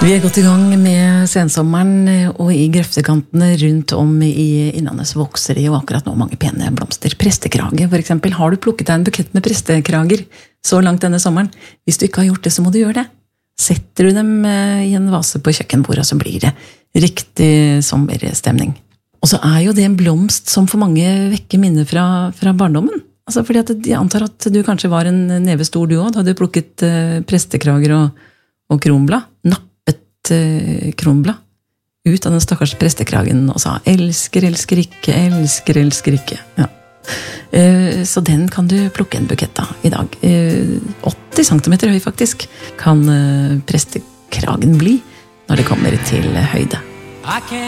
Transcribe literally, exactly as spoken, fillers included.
Vi er gått i gang med sensommeren, og i grøftekantene rundt om i Innlandet så vokser det jo akkurat nå mange pene blomster. Prestekrage, for eksempel. Har du plukket deg en bukett med prestekrager så langt denne sommeren? Hvis du ikke har gjort det, så må du gjøre det. Setter du dem i en vase på kjøkkenbordet, så blir det riktig sommerstemning. Og så er jo det en blomst som for mange vekker minner fra, fra barndommen. Altså fordi at jeg antar at du kanskje var en neve stor du også, da du plukket prestekrager og, og kronblad. Napp kronblad ut av den stakkars prestekragen og sa elsker, elsker ikke, elsker, elsker ikke. Ja. Så den kan du plukke en bukett av i dag. åtti centimeter høy faktisk kan prestekragen bli når det kommer til høyde.